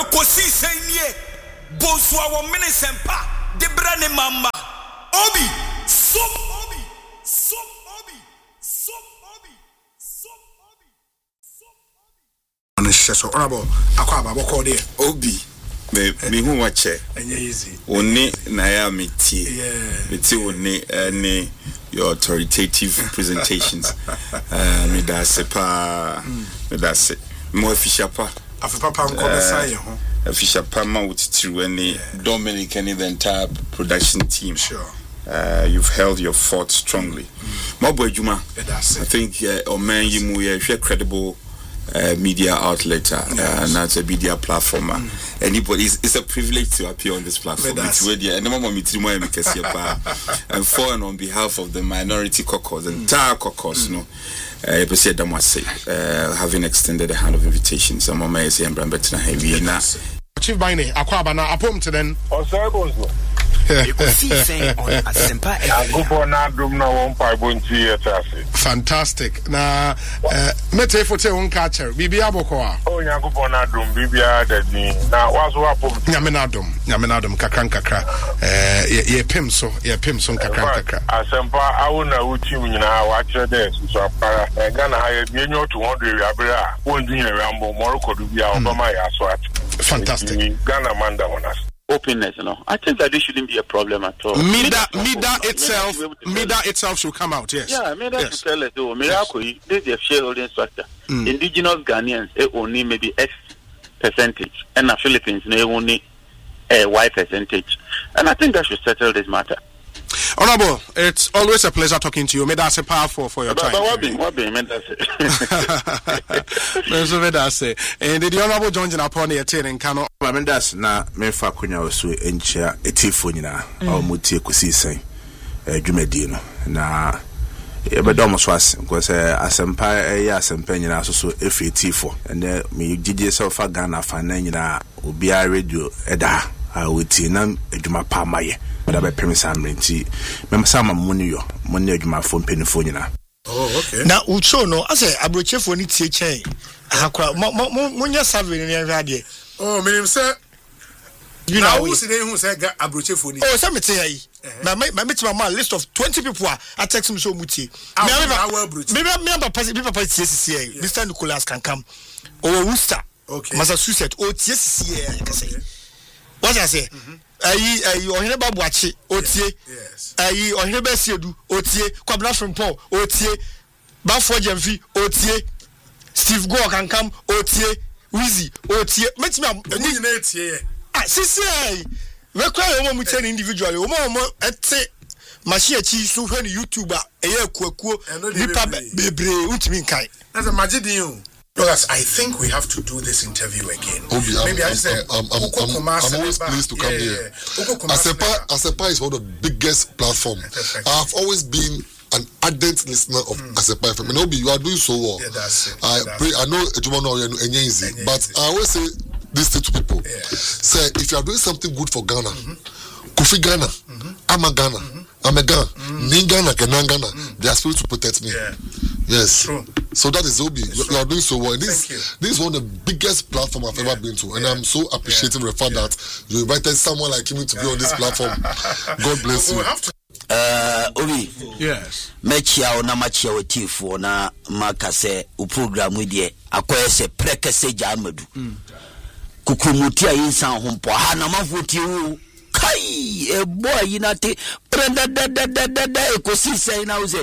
Ekosi senye Bonswa wa mene sempa Debrane mama Obi Som Obi Som Obi Som Obi Som Obi Som Obi On so honorable Akwaba boko there Obi me hu wache enye easy oni na ya meti oni any your authoritative presentations me da sepa me da se mo official pa afipapa nko be sai ho official pa ma wutitiru any Dominic and the entire production team. Sure. You've held your fort strongly. Mabo Juma, I think Omen Yimu is a credible media outlet and that's a media platform. Anybody, it's a privilege to appear on this platform. It's really, and for and on behalf of the minority caucus, the entire caucus, having extended a hand of invitation. Some of my say and Brambetina heavy now. Chief Bine, Akwaba na apom to then. Fantastic. Na mete fote won catcher. Bibia bokoa. Oh Nyankopon adum bibia dadi. Na waso apom. Nyamenadum kakra. Ye pem so kakra. Asempa awuna uti nyina wa kire de so apara. Ghana ha ye nyo 200 abira. Won dunya rambo morokodu bia obama ya so at. Fantastic. Ghana manda on us. Openness, I think that this shouldn't be a problem at all. Mida itself should come out, yes. Yeah, Mida should tell us, Miracle, this is a shareholding structure. Indigenous Ghanaians, only maybe X percentage, and the Philippines, they only Y percentage. And I think that should settle this matter. Honorable, it's always a pleasure talking to you. May that's a powerful for your time. What be, and the Honorable John upon the attending cano. Mendas na mefa kunya osu enchia etifo nyina o mutie kosi sen dwumadi na ebedo so as because asempa asempa nyina so efi etifo and me gigi so fa Ghana fa na nyina obi a radio eda a woti na adwuma pa maye da be premisa mrenti memsa mamuni yo monni adwuma fo mpenifo nyina. Oh, okay. Na ucho no ase abrochefo ni tie chen akwa munya survey ni hwade. Oh, me say you know who say who say abrochefo ni. Oh, say me tell yi. Na me ma list of 20 people a text me so mutie. Me papa tie Mr. Nicholas can come. Oh, Worcester. Okay. Massachusetts. Oh, tie can say. What I say? Ayi ohene babuachi otie. Yes. Ayi ohene besiedu otie. Kwabna from Paul otie. Bafo Jemfi otie. Steve Gore can come otie. Wheezy otie. Metimi ni na etie. Sisi we kwa omo mutie individually. Omo ete machine chi so hwe ni YouTuber eye akuakuo nipa bebre untimi nkai. That's a magidin. Because I think we have to do this interview again. Maybe I'm always pleased to come here. Asepa is one of the biggest platforms. I've always been an ardent listener of Asepa FM. And Obi, you are doing so well. Yeah, that's it. I know easy, but I always say this to people. Say, if you are doing something good for Ghana, Kofi Ghana, I'm a Ghana, I'm a Ghana, Ningana, Ghana, they are supposed to protect me. Yeah. Yes. True. So that is Obi. You are doing so well. This is one of the biggest platforms I've ever been to. And I'm so appreciative of the fact that you invited someone like him to be on this platform. God bless you. Obi. Yes. Mechia na machia wetifo na makase u program with akoye se prekese jamadu. Kukumutia insan hompo ha na mafuti u kai e boy yinate prenda da ekosi sen na uze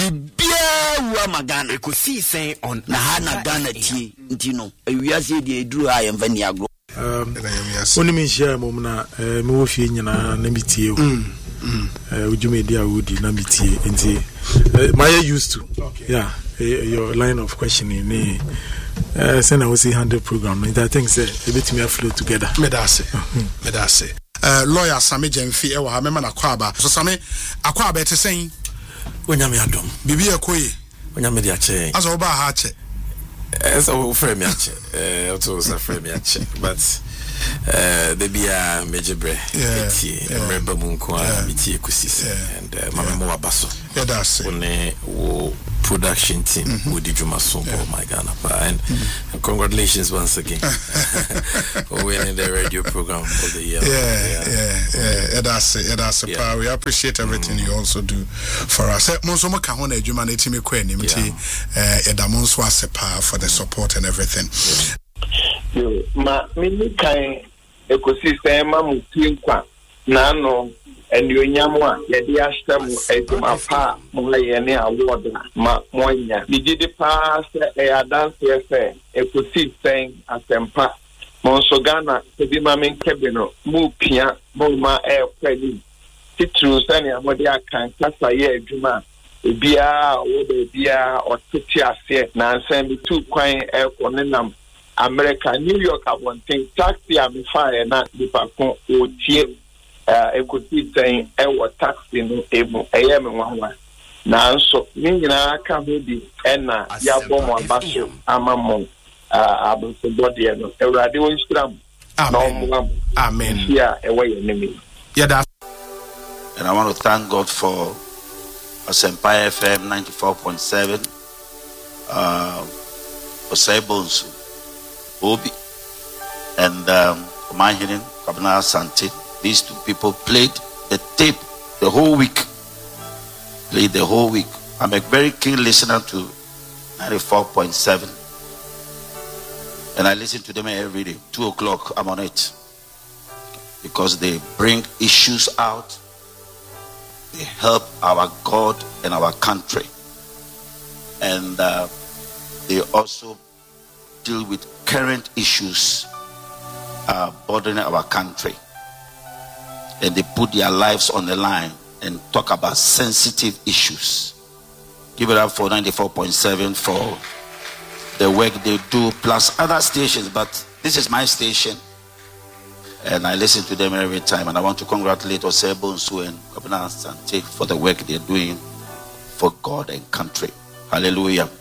bibia wa magana ekosi sen on na hana Ghana tie ntino ewiase de eduru ha yemfa ni agro oni mi share mom na me wo fie nyina na mitie ujumedi awudi na mitie nti my used to yeah your line of questioning me send I see 100 program and I think say a bit me flow together medase lawyer Sami Jemfi ewa ha mema na kwaba so Sami akwaba etesen onyame adom bibi ekoye onyame dia che aso ba ha che so frame ya che to so frame ya che but they be a major bre remember munko a miti kusisi and mama mo abaso yeah that's one wo production team with the Juma Sombo, my Ghana. And congratulations once again for winning the radio program of the year. Yeah, that's it. We appreciate everything you also do for us. Monsomo Kahona Juma Netimi Kweni, Edamonso Asepa for the support and everything. Ma mimi kai ecosystem mutinkwa nano enyonya yedi ashtamu eduma pa mo yene award ma monya digidi pa se dance se ecosystem asempa monso Ghana ebi ma men kebeno mu pia mo ma kwani titru sani amode akan kasa ye adwuma ebia wo bia otiti ase na nsem bi tu kwan ekonenam America, New York, I want to taxi and fire not the Pacon or Tier. I could be saying, I was taxing able. I am one. Now, so, I can't be Enna, Yaboma, Basho, Amamon, Abu Body, and a radio scrum. Amen. Yeah, away enemy. Yeah, and I want to thank God for Empire FM 94.7. Osebonsu. Obi and Mahinin Kabana Santi. These two people played the tape the whole week. I'm a very keen listener to 94.7, and I listen to them every day. 2 o'clock, I'm on it because they bring issues out. They help our God and our country, and they also deal with current issues bothering our country, and they put their lives on the line and talk about sensitive issues. Give it up for 94.7 for the work they do, plus other stations, but this is my station and I listen to them every time, and I want to congratulate Osebonsu and Kabana Sante for the work they're doing for God and country. Hallelujah.